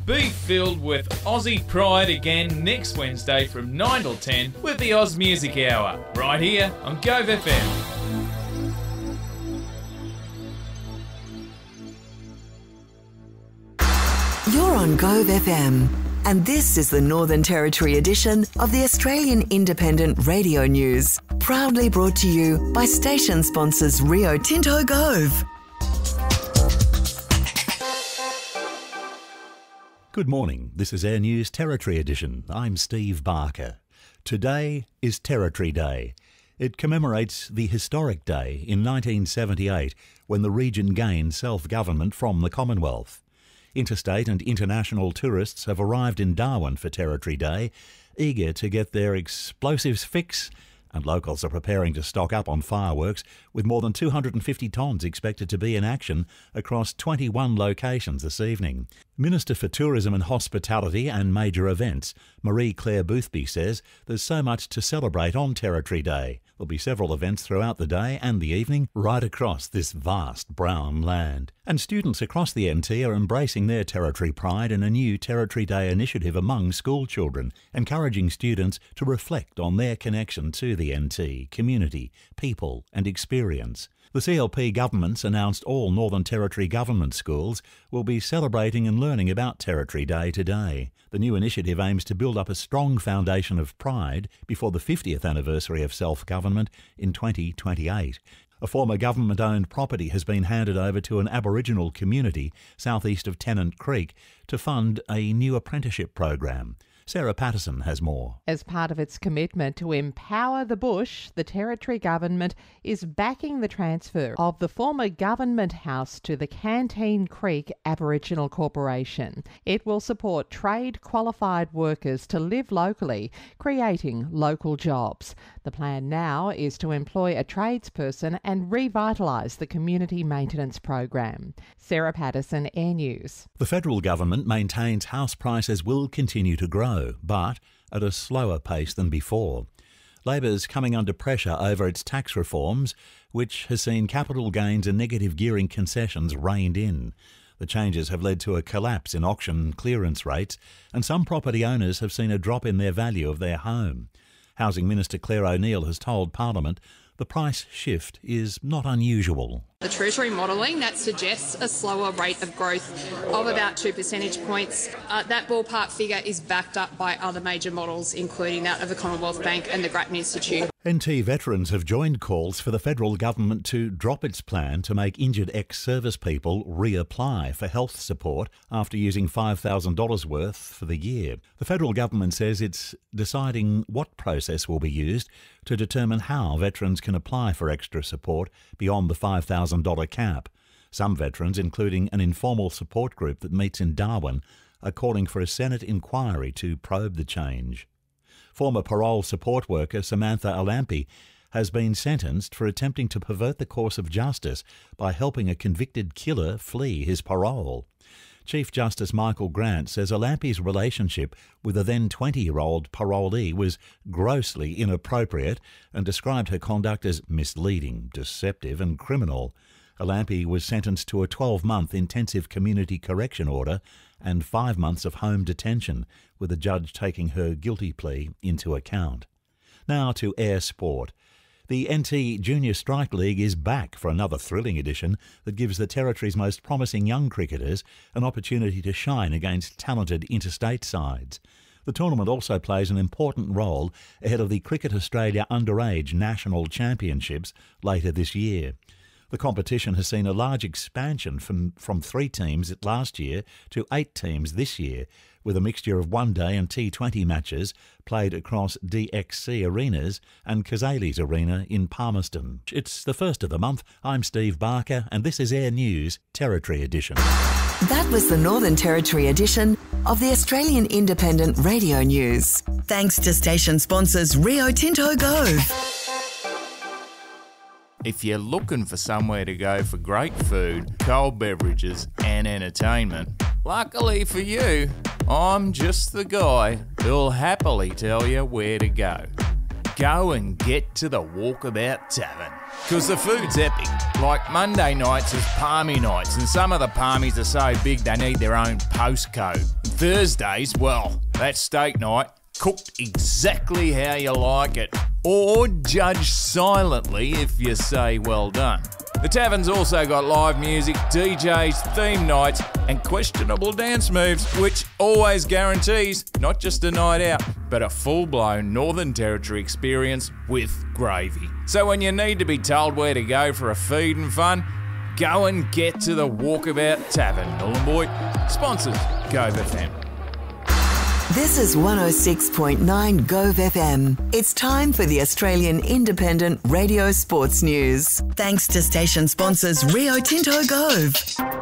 Be filled with Aussie pride again next Wednesday from 9 till 10 with the Oz Music Hour, right here on Gove FM. You're on Gove FM, and this is the Northern Territory edition of the Australian Independent Radio News, proudly brought to you by station sponsors Rio Tinto Gove. Good morning, this is Air News Territory Edition. I'm Steve Barker. Today is Territory Day. It commemorates the historic day in 1978 when the region gained self-government from the Commonwealth. Interstate and international tourists have arrived in Darwin for Territory Day, eager to get their explosives fix, and locals are preparing to stock up on fireworks, with more than 250 tonnes expected to be in action across 21 locations this evening. Minister for Tourism and Hospitality and Major Events, Marie-Claire Boothby, says there's so much to celebrate on Territory Day. There'll be several events throughout the day and the evening right across this vast brown land. And students across the NT are embracing their Territory pride in a new Territory Day initiative among school children, encouraging students to reflect on their connection to the NT, community, people and experience. The CLP government's announced all Northern Territory government schools will be celebrating and learning about Territory Day today. The new initiative aims to build up a strong foundation of pride before the 50th anniversary of self-government in 2028. A former government-owned property has been handed over to an Aboriginal community southeast of Tennant Creek to fund a new apprenticeship program. Sarah Patterson has more. As part of its commitment to empower the bush, the Territory Government is backing the transfer of the former government house to the Canteen Creek Aboriginal Corporation. It will support trade-qualified workers to live locally, creating local jobs. The plan now is to employ a tradesperson and revitalise the community maintenance program. Sarah Patterson, Air News. The federal government maintains house prices will continue to grow, but at a slower pace than before. Labor's coming under pressure over its tax reforms, which has seen capital gains and negative gearing concessions reined in. The changes have led to a collapse in auction clearance rates, and some property owners have seen a drop in their value of their home. Housing Minister Claire O'Neil has told Parliament the price shift is not unusual. The Treasury modelling, that suggests a slower rate of growth of about 2 percentage points. That ballpark figure is backed up by other major models, including that of the Commonwealth Bank and the Grattan Institute. NT veterans have joined calls for the federal government to drop its plan to make injured ex-service people reapply for health support after using $5,000 worth for the year. The federal government says it's deciding what process will be used to determine how veterans can apply for extra support beyond the $5,000 cap. Some veterans, including an informal support group that meets in Darwin, are calling for a Senate inquiry to probe the change. Former parole support worker Samantha Alampi has been sentenced for attempting to pervert the course of justice by helping a convicted killer flee his parole. Chief Justice Michael Grant says Alampi's relationship with a then 20-year-old parolee was grossly inappropriate and described her conduct as misleading, deceptive and criminal. Alampi was sentenced to a 12-month intensive community correction order and 5 months of home detention, with the judge taking her guilty plea into account. Now to air sport. The NT Junior Strike League is back for another thrilling edition that gives the Territory's most promising young cricketers an opportunity to shine against talented interstate sides. The tournament also plays an important role ahead of the Cricket Australia Underage National Championships later this year. The competition has seen a large expansion from 3 teams last year to 8 teams this year, with a mixture of one-day and T20 matches played across DXC Arenas and Cazaly's Arena in Palmerston. It's the first of the month. I'm Steve Barker, and this is Air News Territory Edition. That was the Northern Territory edition of the Australian Independent Radio News. Thanks to station sponsors Rio Tinto Gove. If you're looking for somewhere to go for great food, cold beverages and entertainment, luckily for you, I'm just the guy who'll happily tell you where to go. go and get to the Walkabout Tavern. Because the food's epic. Like Monday nights is palmy nights, and some of the palmies are so big they need their own postcode. Thursdays, well, that's steak night, cooked exactly how you like it. Or judge silently if you say well done. The tavern's also got live music, DJs, theme nights, and questionable dance moves, which always guarantees not just a night out, but a full-blown Northern Territory experience with gravy. So when you need to be told where to go for a feed and fun, go and get to the Walkabout Tavern, Nhulunbuy. Sponsors, Gove FM. This is 106.9 Gove FM. It's time for the Australian Independent Radio Sports News. Thanks to station sponsors Rio Tinto Gove.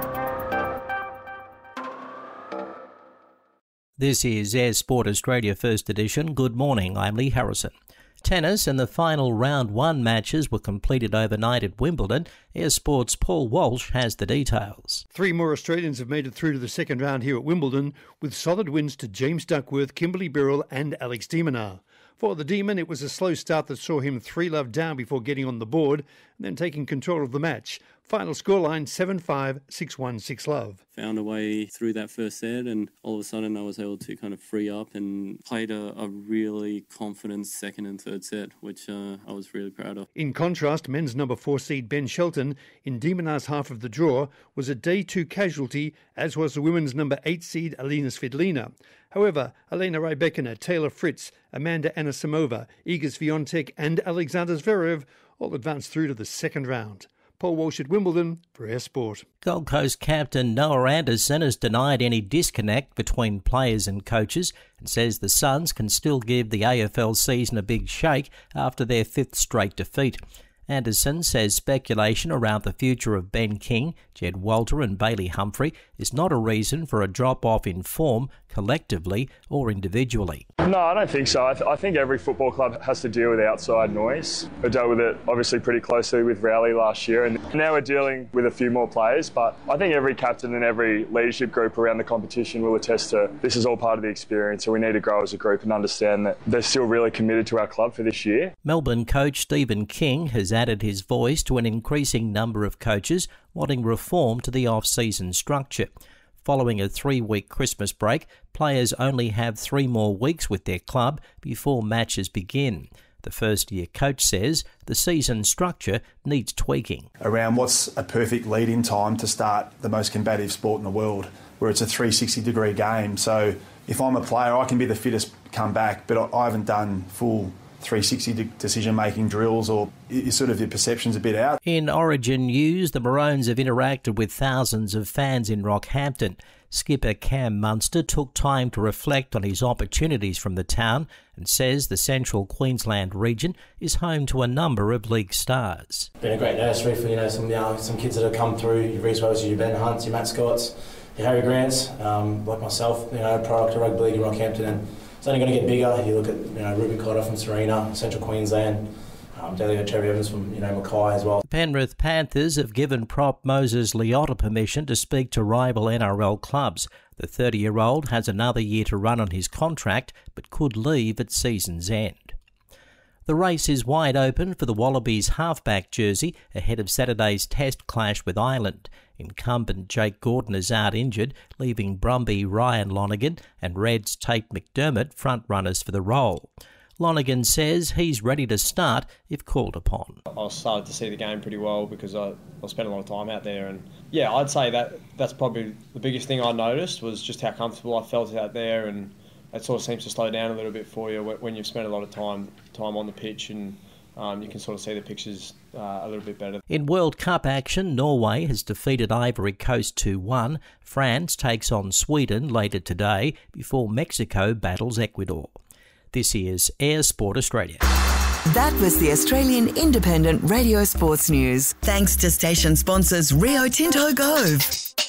This is Air Sport Australia First Edition. Good morning, I'm Lee Harrison. Tennis and the final round 1 matches were completed overnight at Wimbledon. Air Sport's Paul Walsh has the details. 3 more Australians have made it through to the second round here at Wimbledon, with solid wins to James Duckworth, Kimberly Birrell and Alex de Minaur. For the Demon, it was a slow start that saw him 3-love down before getting on the board and then taking control of the match. Final scoreline 7-5, 6-1, 6-love. Found a way through that first set, and all of a sudden I was able to kind of free up and played a really confident second and third set, which I was really proud of. In contrast, men's number 4 seed Ben Shelton, in de Minaur's half of the draw, was a day 2 casualty, as was the women's number 8 seed Alina Svitolina. However, Elena Rybakina, Taylor Fritz, Amanda Anisimova, Iga Swiatek and Alexander Zverev all advanced through to the second round. Paul Walsh at Wimbledon for Air Sport. Gold Coast captain Noah Anderson has denied any disconnect between players and coaches and says the Suns can still give the AFL season a big shake after their 5th straight defeat. Anderson says speculation around the future of Ben King, Jed Walter and Bailey Humphrey is not a reason for a drop-off in form, collectively or individually. No, I don't think so. I think every football club has to deal with outside noise. We dealt with it obviously pretty closely with Rowley last year, and now we're dealing with a few more players, but I think every captain and every leadership group around the competition will attest to this is all part of the experience, and we need to grow as a group and understand that they're still really committed to our club for this year. Melbourne coach Stephen King has added his voice to an increasing number of coaches wanting reform to the off-season structure. Following a 3-week Christmas break, players only have 3 more weeks with their club before matches begin. The first-year coach says the season structure needs tweaking. Around what's a perfect lead-in time to start the most combative sport in the world, where it's a 360-degree game. So if I'm a player, I can be the fittest come back, but I haven't done full 360 decision-making drills, or sort of your perception's a bit out. In Origin news, the Maroons have interacted with thousands of fans in Rockhampton. Skipper Cam Munster took time to reflect on his opportunities from the town and says the central Queensland region is home to a number of league stars. Been a great nursery for some kids that have come through, your Reece Wells, your Ben Hunts, your Matt Scotts, your Harry Grants, like myself, product of rugby league in Rockhampton, and it's only going to get bigger. You look at Ruben Cotter from Serena, Central Queensland, Delio Cherry Evans from Mackay as well. The Penrith Panthers have given prop Moses Leota permission to speak to rival NRL clubs. The 30-year-old has another year to run on his contract, but could leave at season's end. The race is wide open for the Wallabies halfback jersey ahead of Saturday's test clash with Ireland. Incumbent Jake Gordon is out injured, leaving Brumby Ryan Lonergan and Reds Tate McDermott front-runners for the role. Lonergan says he's ready to start if called upon. I started to see the game pretty well because I spent a lot of time out there, and yeah, I'd say that's probably the biggest thing I noticed was just how comfortable I felt out there, and it sort of seems to slow down a little bit for you when you've spent a lot of time on the pitch, and you can sort of see the pictures a little bit better. In World Cup action, Norway has defeated Ivory Coast 2-1. France takes on Sweden later today before Mexico battles Ecuador. This is Air Sport Australia. That was the Australian Independent Radio Sports News. Thanks to station sponsors Rio Tinto Gove.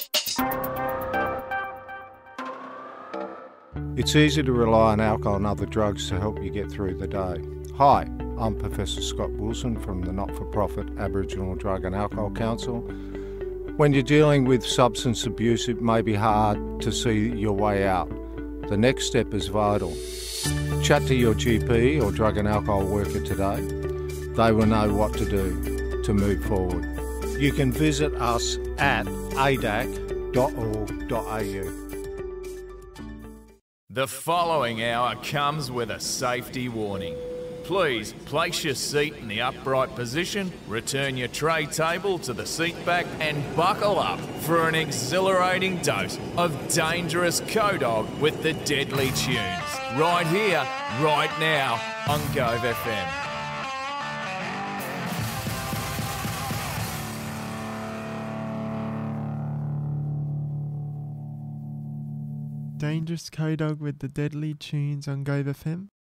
It's easy to rely on alcohol and other drugs to help you get through the day. Hi, I'm Professor Scott Wilson from the not-for-profit Aboriginal Drug and Alcohol Council. When you're dealing with substance abuse, it may be hard to see your way out. The next step is vital. Chat to your GP or drug and alcohol worker today. They will know what to do to move forward. You can visit us at adac.org.au. The following hour comes with a safety warning. Please place your seat in the upright position, return your tray table to the seat back and buckle up for an exhilarating dose of dangerous co-dog with the deadly tunes. Right here, right now on Gove FM. Dangerous Co-Dog with the deadly tunes on Gove FM.